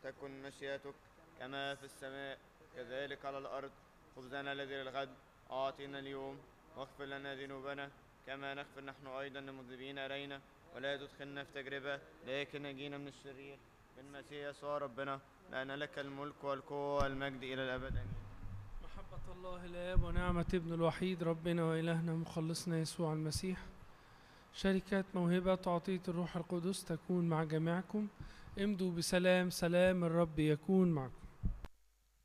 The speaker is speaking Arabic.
تكن مشيئتك كما في السماء كذلك على الأرض. خبزنا الذي للغد أعطنا اليوم، واغفر لنا ذنوبنا كما نغفر نحن أيضا للمذنبين إلينا، ولا تدخلنا في تجربة لكن نجينا من الشرير. بالمسيح يسوع ربنا، لأن لك الملك والقوة والمجد إلى الأبد آمين. محبة الله الآب ونعمة ابن الوحيد ربنا وإلهنا مخلصنا يسوع المسيح، شركة موهبة عطية الروح القدس تكون مع جميعكم. امضوا بسلام، سلام الرب يكون معكم.